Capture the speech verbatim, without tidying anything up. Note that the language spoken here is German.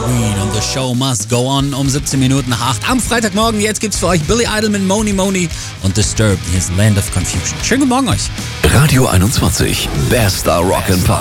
Queen und The Show Must Go On um siebzehn Minuten nach acht am Freitagmorgen. Jetzt gibt's für euch Billy Idol mit Moni Moni und Disturbed. Hier ist Land of Confusion. Schönen guten Morgen euch. Radio einundzwanzig, bester Rock'n'Pop.